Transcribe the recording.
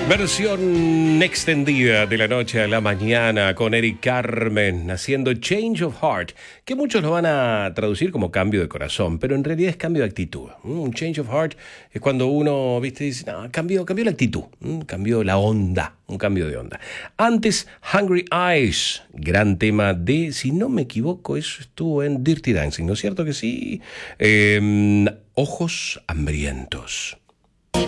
Versión extendida de la noche a la mañana con Eric Carmen haciendo Change of Heart, que muchos lo van a traducir como cambio de corazón, pero en realidad es cambio de actitud. Un change of heart es cuando uno, viste, dice, no, cambió la actitud, cambió la onda, un cambio de onda. Antes, Hungry Eyes, gran tema de, si no me equivoco, eso estuvo en Dirty Dancing, ¿no es cierto que sí? Ojos hambrientos.